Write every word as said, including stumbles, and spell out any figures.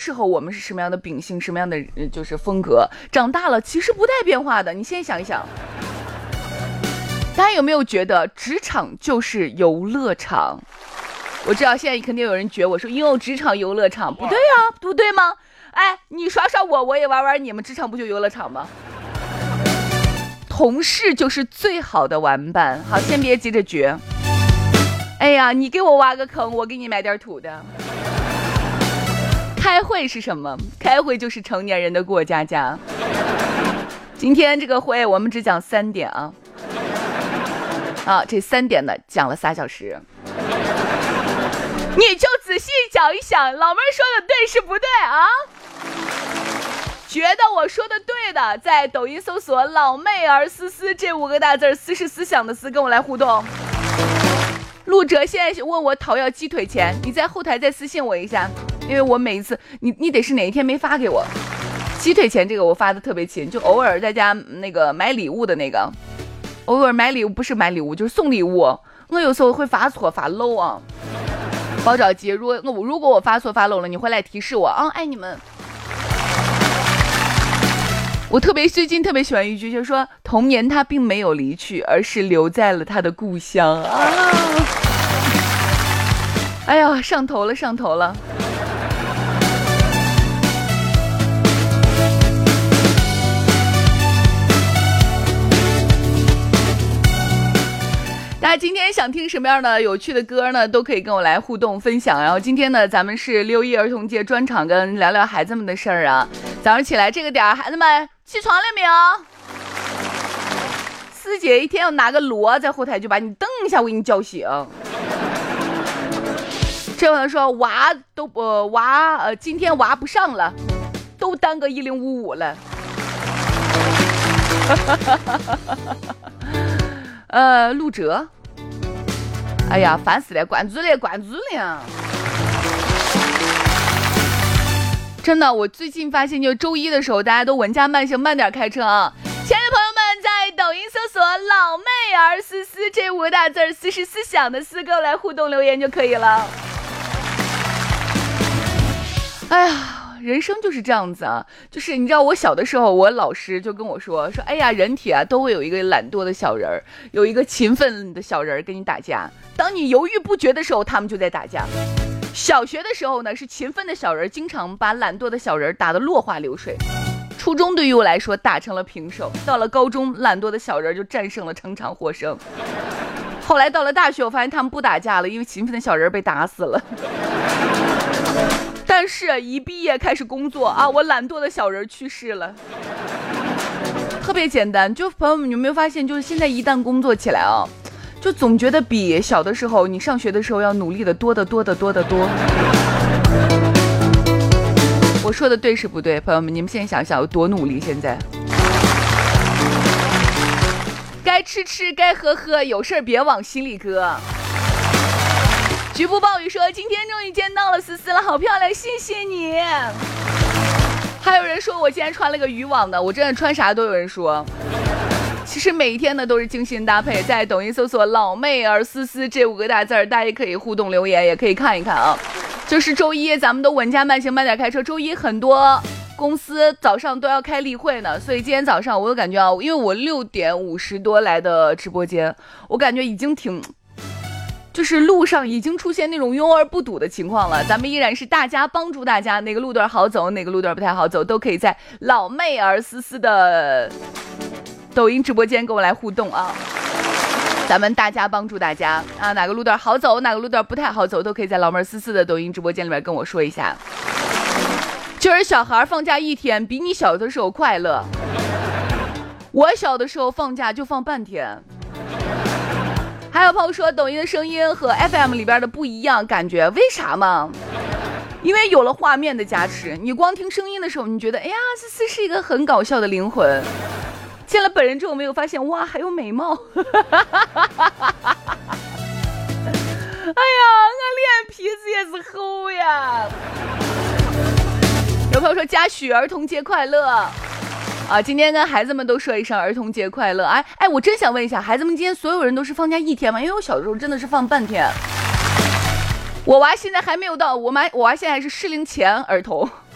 时候我们是什么样的秉性，什么样的就是风格，长大了其实不带变化的。你现在想一想，大家有没有觉得职场就是游乐场？我知道现在肯定有人觉得我说因为职场游乐场不对啊，不对吗？哎，你耍耍我，我也玩玩你们，职场不就游乐场吗？同事就是最好的玩伴。好，先别急着绝。哎呀，你给我挖个坑，我给你买点土的。开会是什么？开会就是成年人的过家家。今天这个会我们只讲三点啊，啊，这三点呢讲了仨小时。你就仔细想一想，老妹儿说的对是不对啊？觉得我说的对的，在抖音搜索老妹儿思思这五个大字，思是思想的思，跟我来互动。陆哲现在问我讨要鸡腿钱，你在后台再私信我一下，因为我每一次你你得是哪一天没发给我鸡腿钱，这个我发的特别勤，就偶尔在家那个买礼物的那个，偶尔买礼物不是买礼物就是送礼物，我有时候会发错发漏啊，不要着急，如果我如果我发错发漏了，你会来提示我啊，爱你们。我特别最近特别喜欢一句，就是说童年他并没有离去，而是留在了他的故乡啊！哎呀，上头了上头了。大家今天想听什么样的有趣的歌呢，都可以跟我来互动分享。然后今天呢，咱们是六一儿童节专场，跟聊聊孩子们的事儿啊。早上起来这个点儿，孩子们起床了没有？四姐一天要拿个锣在后台就把你蹬一下，我给你叫醒。这会儿说娃都不、呃、娃呃今天娃不上了，都耽搁一零五五了。呃，陆哲，哎呀，烦死了，关注了，关注了。真的，我最近发现，就周一的时候，大家都稳驾慢行，慢点开车啊！亲爱的朋友们，在抖音搜索“老妹儿思思”这五个大字，思是思想的思，跟我来互动留言就可以了。哎呀，人生就是这样子啊，就是你知道，我小的时候，我老师就跟我说说，哎呀，人体啊都会有一个懒惰的小人儿，有一个勤奋的小人儿跟你打架。当你犹豫不决的时候，他们就在打架。小学的时候呢，是勤奋的小人经常把懒惰的小人打得落花流水。初中对于我来说打成了平手，到了高中，懒惰的小人就战胜了，成场获胜。后来到了大学，我发现他们不打架了，因为勤奋的小人被打死了。但是一毕业开始工作啊，我懒惰的小人去世了。特别简单，就朋友们，你有没有发现，就是现在一旦工作起来啊，就总觉得比小的时候你上学的时候要努力的多得多得多得多。我说的对是不对？朋友们，你们现在想想有多努力？现在该吃吃，该喝喝，有事别往心里搁。局部暴雨说，今天终于见到了思思了，好漂亮，谢谢你。还有人说我今天穿了个渔网的，我真的穿啥都有人说。其实每一天呢都是精心搭配，在抖音搜索老妹儿思思这五个大字儿，大家也可以互动留言，也可以看一看啊。就是周一咱们都稳驾慢行，慢点开车。周一很多公司早上都要开例会呢，所以今天早上我有感觉啊，因为我六点五十多来的直播间，我感觉已经挺就是路上已经出现那种拥而不堵的情况了。咱们依然是大家帮助大家，哪个路段好走，哪个路段不太好走，都可以在老妹儿思思的抖音直播间跟我来互动啊！咱们大家帮助大家啊，哪个路段好走，哪个路段不太好走，都可以在老妹儿思思的抖音直播间里面跟我说一下。就是小孩放假一天，比你小的时候快乐。我小的时候放假就放半天。还有朋友说抖音的声音和 F M 里边的不一样，感觉为啥吗？因为有了画面的加持，你光听声音的时候，你觉得哎呀，思思是一个很搞笑的灵魂。见了本人之后，没有发现哇，还有美貌。哎呀，我脸皮子也是厚呀。有朋友说嘉许儿童节快乐啊！今天跟孩子们都说一声儿童节快乐。哎哎，我真想问一下，孩子们今天所有人都是放假一天吗？因为我小的时候真的是放半天。我娃现在还没有到，我妈我娃现在还是适龄前儿童。